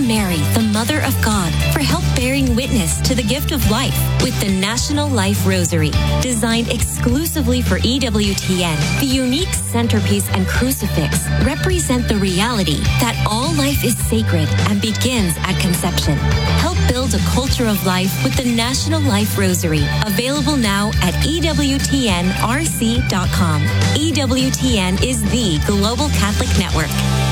Mary, the Mother of God, for help bearing witness to the gift of life with the National Life Rosary. Designed exclusively for EWTN, the unique centerpiece and crucifix represent the reality that all life is sacred and begins at conception. Help build a culture of life with the National Life Rosary. Available now at EWTNRC.com. EWTN is the Global Catholic Network.